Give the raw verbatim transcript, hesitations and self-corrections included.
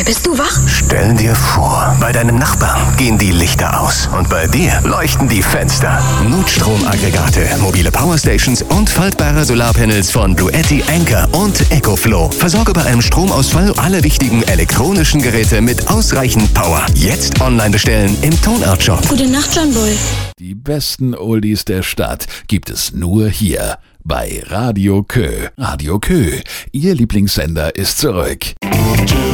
bist du wach? Stell dir vor, bei deinem Nachbarn gehen die Lichter aus und bei dir leuchten die Fenster. Notstromaggregate, mobile Powerstations und faltbare Solarpanels von Bluetti, Anker und EcoFlow. Versorge bei einem Stromausfall alle wichtigen elektronischen Geräte mit ausreichend Power. Jetzt online bestellen im Tonart Shop. Gute Nacht, John Boy. Die besten Oldies der Stadt gibt es nur hier bei Radio Kö. Radio Kö, Ihr Lieblingssender ist zurück.